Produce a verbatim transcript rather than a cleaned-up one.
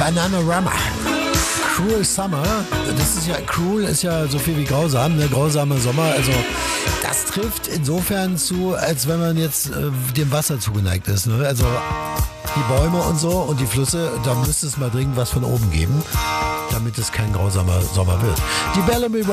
Bananarama. Cruel Summer, das ist ja, cruel ist ja so viel wie grausam, ne? Grausamer Sommer, also das trifft insofern zu, als wenn man jetzt äh, dem Wasser zugeneigt ist, ne? Also die Bäume und so und die Flüsse, da müsste es mal dringend was von oben geben, damit es kein grausamer Sommer wird. Die Bellamy